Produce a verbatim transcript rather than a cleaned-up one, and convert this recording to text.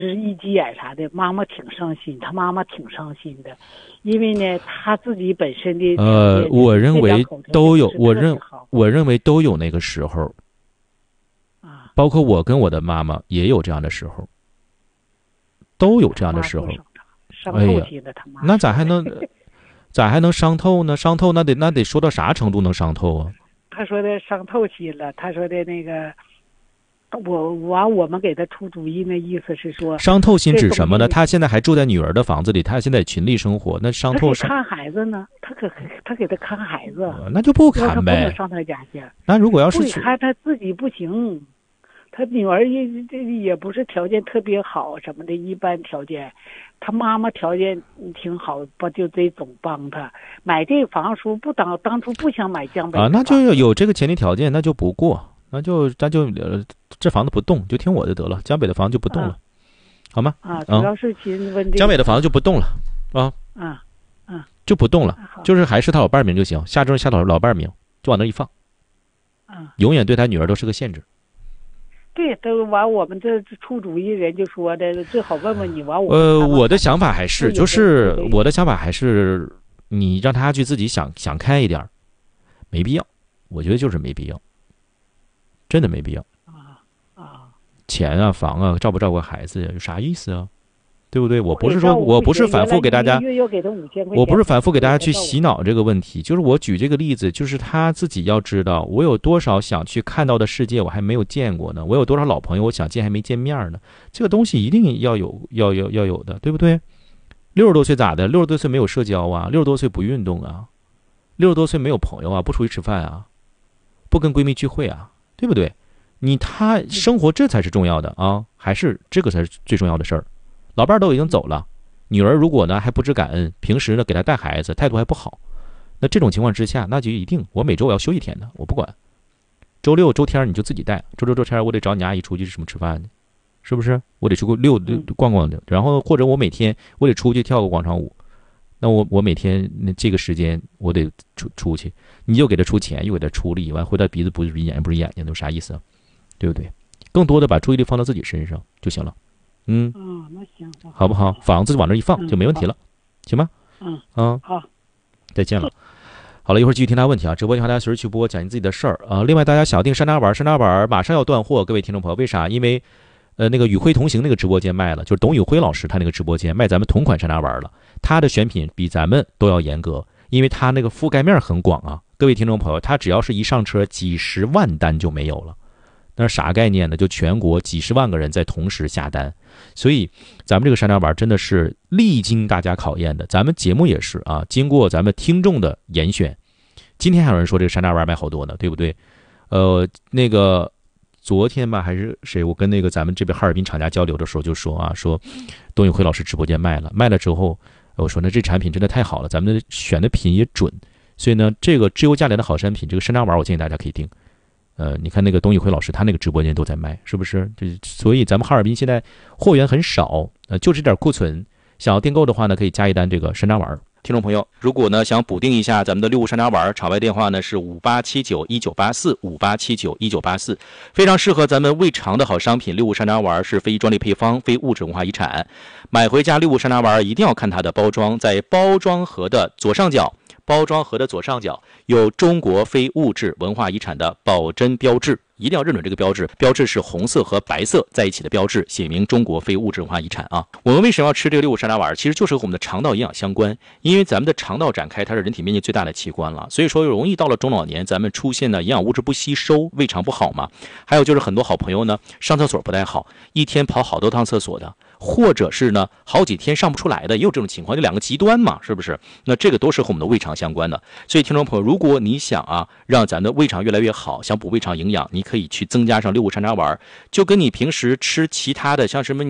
是一急眼啥的，妈妈挺伤心，他妈妈挺伤心的，因为呢，他自己本身的呃，我认为都有，我认我认为都有那个时候， 啊， 包括我跟我的妈妈也有这样的时候，都有这样的时候。 伤透心了，他妈。 那咋还能咋还能伤透呢？伤透那得那得说到啥程度能伤透啊？ 他说的伤透心了，他说的那个。我完，我们给他出主意，那意思是说， 伤透心指什么呢？他现在还住在女儿的房子里，他现在群里生活，那伤透。 他看孩子呢，他可他给他看孩子， 那就不看呗。 不能上他家去。 那如果要是不看他自己不行，他女儿也这也不是条件特别好什么的，一般条件，他妈妈条件挺好，不就得总帮他买这房书不当当初不想买江北啊，那就有这个前提条件，那就不过。那就那就呃，这房子不动，就听我的得了。江北的房子就不动了，啊、好吗？ 啊，主要是亲问、这个、 江北的房子就不动了，啊， 嗯嗯， 就不动了，就是还是他老伴名就行，下周下老老伴名就往那一放， 嗯， 永远对他女儿都是个限制。 对，都完我们这出主意人就说的，最好问问你完我。 呃，我的想法还是就是我的想法还是你让他去自己想想开一点，没必要，我觉得就是没必要。真的没必要啊啊！ 钱啊，房啊，照不照顾孩子呀，有啥意思啊？对不对？我不是说，我不是反复给大家，我不是反复给大家去洗脑这个问题，就是我举这个例子，就是他自己要知道，我有多少想去看到的世界，我还没有见过呢；我有多少老朋友，我想见还没见面呢。这个东西一定要有，要要要有的，对不对？六十多岁咋的？六十多岁没有社交啊？六十多岁不运动啊？六十多岁没有朋友啊？不出去吃饭啊？不跟闺蜜聚会啊？对不对？你他生活这才是重要的啊，还是这个才是最重要的事儿。老伴儿都已经走了，女儿如果呢还不知感恩，平时呢给他带孩子态度还不好，那这种情况之下，那就一定我每周我要休一天的，我不管。周六周天你就自己带，周六周天我得找你阿姨出去什么吃饭去，是不是？我得去溜逛逛的，然后或者我每天我得出去跳个广场舞。那我我每天那这个时间我得出出去，你又给他出钱，又给他出力，完回他鼻子不是鼻眼不是眼睛，有啥意思啊？对不对？更多的把注意力放到自己身上就行了。嗯， 嗯，那行， 好不好？房子往那一放就没问题了，行吗？ 嗯嗯， 好， 再见了。好了，一会儿继续听他问题啊！直播电话大家随时去拨，讲你自己的事儿啊。另外，大家想要订山楂丸，山楂丸马上要断货，各位听众朋友，为啥？因为呃，那个与辉同行那个直播间卖了，就是董宇辉老师他那个直播间卖咱们同款山楂丸了。他的选品比咱们都要严格，因为他那个覆盖面很广啊。各位听众朋友，他只要是一上车，几十万单就没有了。那是啥概念呢？就全国几十万个人在同时下单，所以咱们这个山楂丸真的是历经大家考验的。咱们节目也是啊，经过咱们听众的严选。今天还有人说这个山楂丸卖好多呢，对不对？呃，那个昨天吧还是谁，我跟那个咱们这边哈尔滨厂家交流的时候就说啊，说董宇辉老师直播间卖了，卖了之后，我说那这产品真的太好了，咱们的选的品也准，所以呢，这个自由价廉的好产品，这个山楂丸我建议大家可以订。呃，你看那个董宇辉老师，他那个直播间都在卖，是不是？这所以咱们哈尔滨现在货源很少，呃，就这点库存，想要订购的话呢，可以加一单这个山楂丸。听众朋友，如果呢想补订一下咱们的六物山楂丸，场外电话呢是五八七九一九八四五八七九一九八四，非常适合咱们胃肠的好商品。六物山楂丸是非专利配方，非物质文化遗产。买回家六物山楂丸一定要看它的包装，在包装盒的左上角。包装盒的左上角有中国非物质文化遗产的保真标志，一定要认准这个标志，标志是红色和白色在一起的标志，写明中国非物质文化遗产啊。我们为什么要吃这个六物山楂丸？其实就是和我们的肠道营养相关，因为咱们的肠道展开它是人体面积最大的器官了，所以说容易到了中老年咱们出现的营养物质不吸收，胃肠不好嘛。还有就是很多好朋友呢上厕所不太好，一天跑好多趟厕所的，或者是呢好几天上不出来的，也有这种情况，就两个极端嘛，是不是？那这个都是和我们的胃肠相关的。所以听众朋友，如果你想啊让咱的胃肠越来越好，想补胃肠营养，你可以去增加上六物山楂丸，就跟你平时吃其他的像什么